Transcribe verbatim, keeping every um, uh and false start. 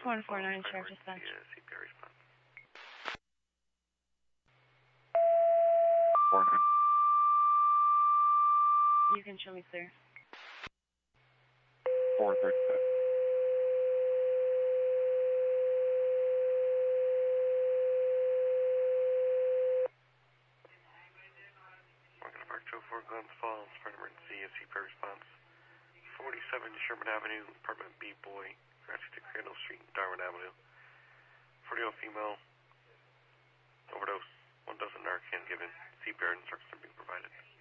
one four nine, Sheriff Dispatch. C P R response. four nine. You can show me clear. four thirty-five. Morgan Park two oh four, Glens Falls, for an emergency C P R response. forty-seven Sherman Avenue, apartment B, boy, Grassy to Crandall Street, Darwin Avenue. forty-year-old female, overdose, one dozen Narcan given, C P R instructions are being provided.